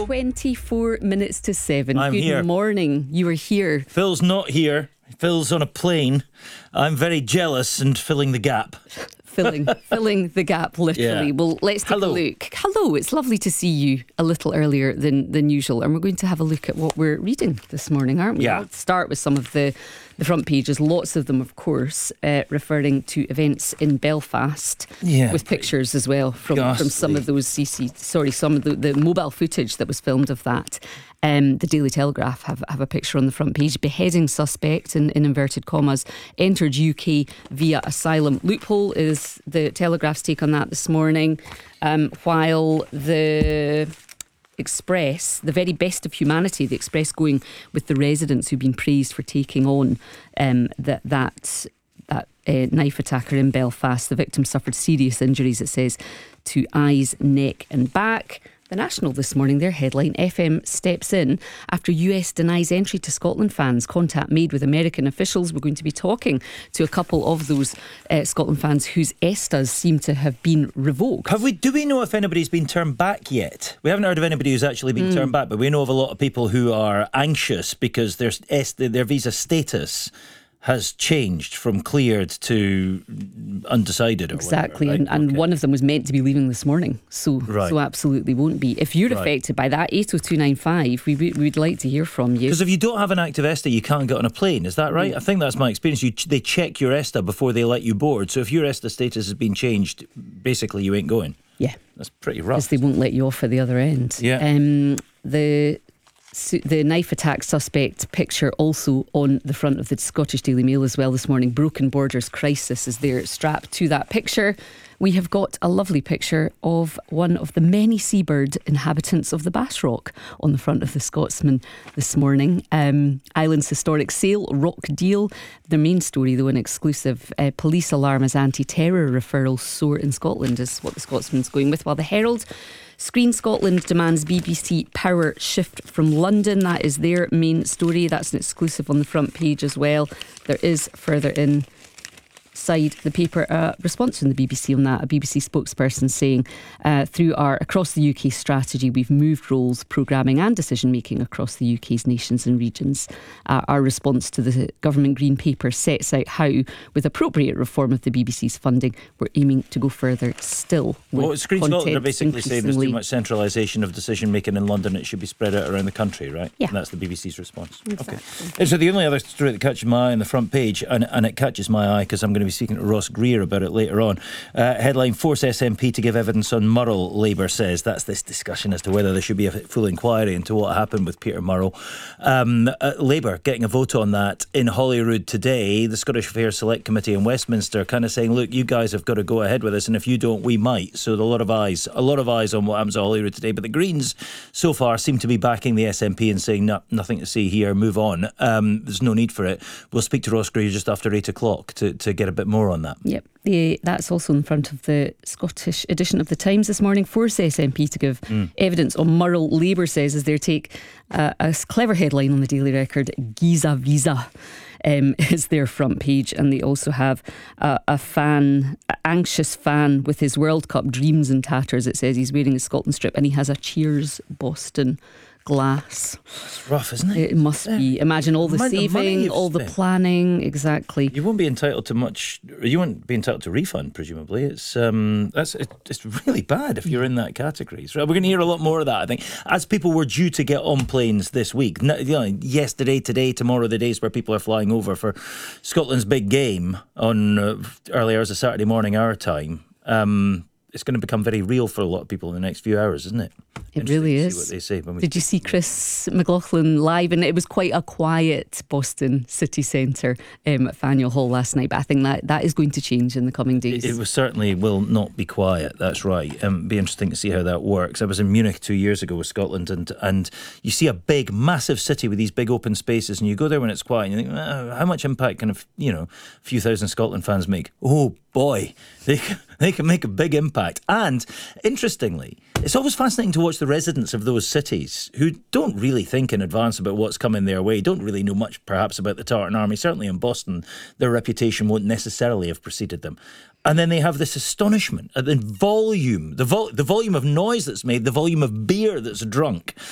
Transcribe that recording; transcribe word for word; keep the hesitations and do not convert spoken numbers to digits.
twenty-four minutes to seven. I'm Good here. morning. You are here. Phil's not here. Phil's on a plane. I'm very jealous and filling the gap. Filling filling the gap, literally. Yeah. Well, let's take Hello. a look. Hello, it's lovely to see you a little earlier than, than usual. And we're going to have a look at what we're reading this morning, aren't we? Yeah. I'll start with some of the, the front pages. Lots of them, of course, uh, referring to events in Belfast. Yeah. With pictures as well from, from some Ghastly. of those C C, sorry, some of the, the mobile footage that was filmed of that. Um, the Daily Telegraph have, have a picture on the front page. Beheading suspect, in, in inverted commas, entered U K via asylum loophole is the Telegraph's take on that this morning. Um, while the Express, the very best of humanity, the Express going with the residents who've been praised for taking on um, that that that uh, knife attacker in Belfast. The victim suffered serious injuries, it says, to eyes, neck and back. The National this morning, their headline, F M steps in after U S denies entry to Scotland fans. Contact made with American officials. We're going to be talking to a couple of those uh, Scotland fans whose ESTAs seem to have been revoked. Have we? Do we know if anybody's been turned back yet? We haven't heard of anybody who's actually been Mm. turned back, but we know of a lot of people who are anxious because their ESTA, their visa status has changed from cleared to undecided. Or Exactly, whatever, and, right? and Okay. one of them was meant to be leaving this morning, so Right. so absolutely won't be. If you're Right. affected by that, eight oh two nine five, we, we would like to hear from you. Because if you don't have an active ESTA, you can't get on a plane. Is that right? Mm. I think that's my experience. You, they check your ESTA before they let you board. So if your ESTA status has been changed, basically you ain't going. Yeah, That's pretty because rough. they won't let you off at the other end. Yeah. Um, the su- the knife attack suspect picture also on the front of the Scottish Daily Mail as well this morning. Broken Borders crisis is there strapped to that picture. We have got a lovely picture of one of the many seabird inhabitants of the Bass Rock on the front of the Scotsman this morning. Um, Island's historic sail, Rock Deal. The main story, though, an exclusive, uh, police alarm as anti-terror referrals soar in Scotland is what the Scotsman's going with. While the Herald, Screen Scotland demands B B C power shift from London. That is their main story. That's an exclusive on the front page as well. There is further in side the paper a response from the B B C on that. A B B C spokesperson saying uh, through our across the U K strategy, we've moved roles, programming and decision making across the U K's nations and regions. Uh, our response to the government green paper sets out how, with appropriate reform of the B B C's funding, we're aiming to go further still. with Well, Screen Scotland are content basically saying there's too increasingly- much centralisation of decision making in London. It should be spread out around the country, right? Yeah. And that's the B B C's response. Exactly. Okay. And so the only other story that catches my eye on the front page, and, and it catches my eye because I'm going to be speaking to Ross Greer about it later on. Uh, headline: Force S N P to give evidence on Murrell. Labour says that's this discussion as to whether there should be a full inquiry into what happened with Peter Murrell. Um, uh, Labour getting a vote on that in Holyrood today. The Scottish Affairs Select Committee in Westminster kind of saying, look, you guys have got to go ahead with this, and if you don't, we might. So a lot of eyes, a lot of eyes on what happens at Holyrood today. But the Greens so far seem to be backing the S N P and saying, no, nothing to see here, move on. Um, there's no need for it. We'll speak to Ross Greer just after eight o'clock to, to get a bit more on that. Yep, the, that's also in front of the Scottish edition of the Times this morning. Force S N P to give Mm. evidence on Murrell. Labour says is their take. Uh, a clever headline on the Daily Record: Giza Visa. Um, is their front page, and they also have a, a fan, an anxious fan with his World Cup dreams in tatters. It says he's wearing a Scotland strip and he has a Cheers Boston glass. It's rough, isn't it? It must be. Imagine all the amount of money saving, you've all the spent. planning. Exactly. You won't be entitled to much. You won't be entitled to refund, presumably. It's um, that's it, it's really bad if you're in that category. So we're going to hear a lot more of that, I think, as people were due to get on planes this week. No, you know, yesterday, today, tomorrow, the days where people are flying over for Scotland's big game on uh, early hours of Saturday morning, our time. Um, it's going to become very real for a lot of people in the next few hours, isn't it? It really Interesting to is. see what they say when we Did you see Chris McLaughlin live? And it was quite a quiet Boston city centre um, at Faneuil Hall last night. But I think that, that is going to change in the coming days. It, it was certainly will not be quiet. That's right. Um, be interesting to see how that works. I was in Munich two years ago with Scotland, and and you see a big, massive city with these big open spaces, and you go there when it's quiet, and you think, oh, how much impact can a f- you know a few thousand Scotland fans make? Oh boy, they they can make a big impact. And interestingly, it's always fascinating to watch the residents of those cities who don't really think in advance about what's coming their way, don't really know much perhaps about the Tartan Army. Certainly in Boston, their reputation won't necessarily have preceded them. And then they have this astonishment at the volume, the, vol- the volume of noise that's made, the volume of beer that's drunk,